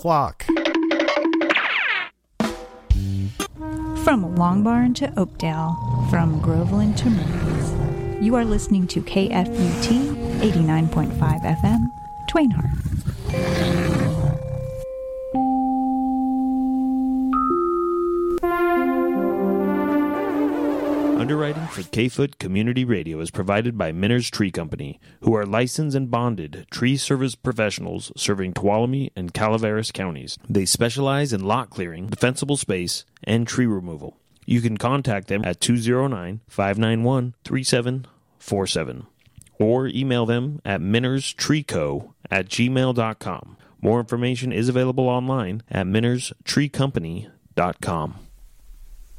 o'clock. From Longbarn to Oakdale, from Groveland to Mertz, you are listening to KFUT 89.5 FM, Twainhart. Underwriting for K-Foot Community Radio is provided by Minners Tree Company, who are licensed and bonded tree service professionals serving Tuolumne and Calaveras counties. They specialize in lot clearing, defensible space, and tree removal. You can contact them at 209-591-3747 or email them at minnerstreeco@gmail.com. More information is available online at minnerstreecompany.com.